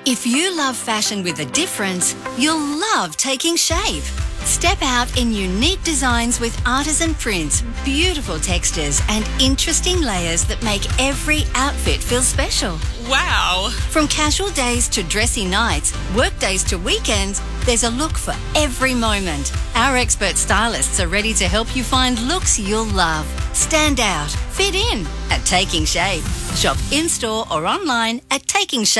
If you love fashion with a difference, you'll love Taking Shape. Step out in unique designs with artisan prints, beautiful textures and interesting layers that make every outfit feel special. Wow! From casual days to dressy nights, work days to weekends, there's a look for every moment. Our expert stylists are ready to help you find looks you'll love. Stand out, fit in at Taking Shape. Shop in-store or online at Taking Shape.